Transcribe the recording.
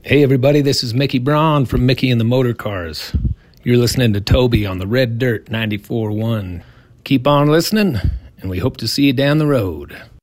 Hey everybody, this is Mickey Braun from Mickey and the Motor Cars. You're listening to Toby on the Red Dirt 94.1. Keep on listening, and we hope to see you down the road.